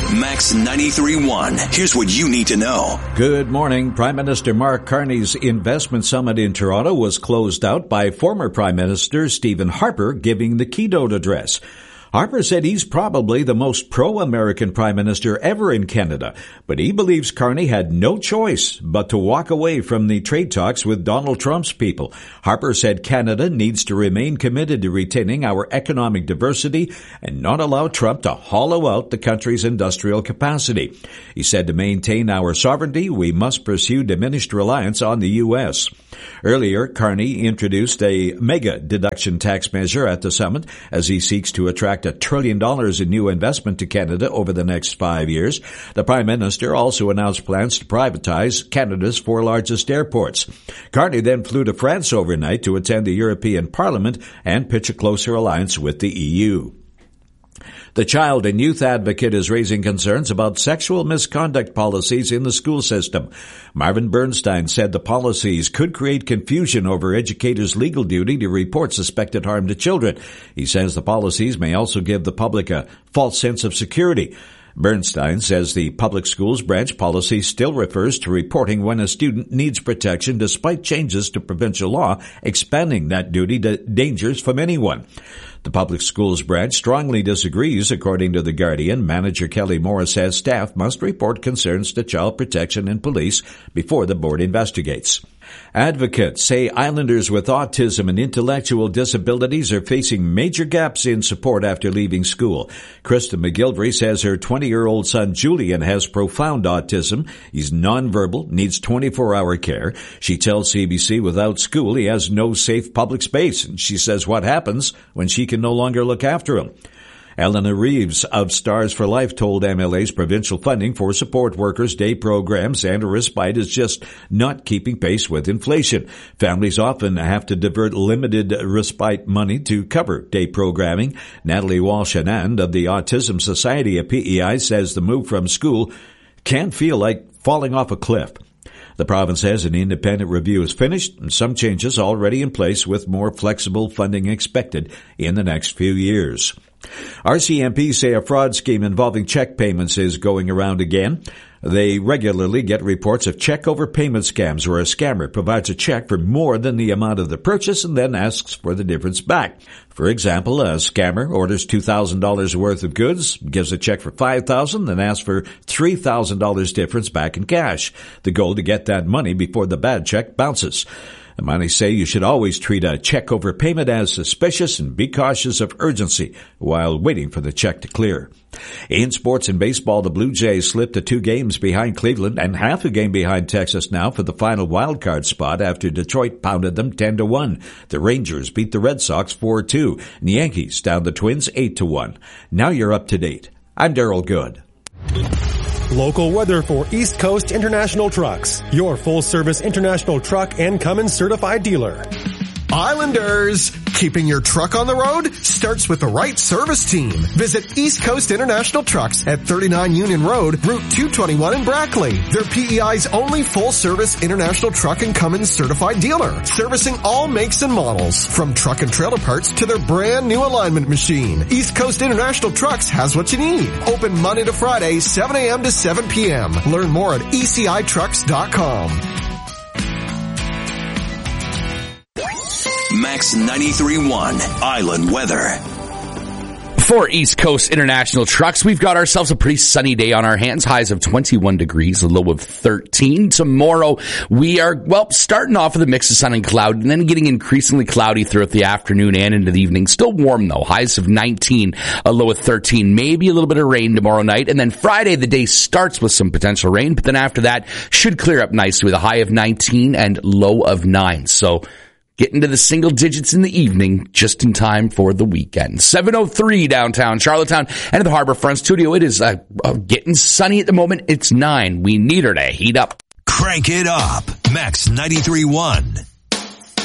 Max 93.1. Here's what you need to know. Good morning. Prime Minister Mark Carney's investment summit in Toronto was closed out by former Prime Minister Stephen Harper giving the keynote address. Harper said he's probably the most pro-American prime minister ever in Canada, but he believes Carney had no choice but to walk away from the trade talks with Donald Trump's people. Harper said Canada needs to remain committed to retaining our economic diversity and not allow Trump to hollow out the country's industrial capacity. He said to maintain our sovereignty, we must pursue diminished reliance on the U.S. Earlier, Carney introduced a mega deduction tax measure at the summit as he seeks to attract $1 trillion in new investment to Canada over the next 5 years. The Prime Minister also announced plans to privatize Canada's 4 largest airports. Carney then flew to France overnight to attend the European Parliament and pitch a closer alliance with the EU. The Child and Youth Advocate is raising concerns about sexual misconduct policies in the school system. Marvin Bernstein said the policies could create confusion over educators' legal duty to report suspected harm to children. He says the policies may also give the public a false sense of security. Bernstein says the public schools branch policy still refers to reporting when a student needs protection despite changes to provincial law expanding that duty to dangers from anyone. The public schools branch strongly disagrees. According to The Guardian, manager Kelly Morris says staff must report concerns to child protection and police before the board investigates. Advocates say islanders with autism and intellectual disabilities are facing major gaps in support after leaving school. Krista McGilvery says her 20-year-old son Julian has profound autism. He's nonverbal, needs 24-hour care. She tells CBC without school he has no safe public space, and she says what happens when she can no longer look after him. Eleanor Reeves of Stars for Life told MLA's provincial funding for support workers' day programs and a respite is just not keeping pace with inflation. Families often have to divert limited respite money to cover day programming. Natalie Walsh-Anand of the Autism Society of PEI says the move from school can feel like falling off a cliff. The province says an independent review is finished and some changes already in place with more flexible funding expected in the next few years. RCMP say a fraud scheme involving check payments is going around again. They regularly get reports of check overpayment scams where a scammer provides a check for more than the amount of the purchase and then asks for the difference back. For example, a scammer orders $2,000 worth of goods, gives a check for $5,000, then asks for $3,000 difference back in cash. The goal to get that money before the bad check bounces. The money say you should always treat a check overpayment as suspicious and be cautious of urgency while waiting for the check to clear. In sports and baseball, the Blue Jays slipped to 2 games behind Cleveland and half a game behind Texas now for the final wildcard spot after Detroit pounded them 10-1. The Rangers beat the Red Sox 4-2. And the Yankees downed the Twins 8-1. Now you're up to date. I'm Darryl Good. Local weather for East Coast International Trucks, your full-service international truck and Cummins certified dealer. Islanders! Keeping your truck on the road starts with the right service team. Visit East Coast International Trucks at 39 Union Road, Route 221 in Brackley. They're PEI's only full-service international truck and Cummins certified dealer, servicing all makes and models, from truck and trailer parts to their brand new alignment machine. East Coast International Trucks has what you need. Open Monday to Friday, 7 a.m. to 7 p.m. Learn more at ECITrucks.com. Max 93.1 Island Weather. For East Coast International Trucks, we've got ourselves a pretty sunny day on our hands. Highs of 21 degrees, a low of 13. Tomorrow, we are, starting off with a mix of sun and cloud, and then getting increasingly cloudy throughout the afternoon and into the evening. Still warm, though. Highs of 19, a low of 13. Maybe a little bit of rain tomorrow night. And then Friday, the day starts with some potential rain, but then after that, should clear up nicely with a high of 19 and low of 9. So, get into the single digits in the evening, just in time for the weekend. 7:03 downtown Charlottetown and at the Harbourfront Studio. It is getting sunny at the moment. It's 9. We need her to heat up. Crank it up. Max 93.1.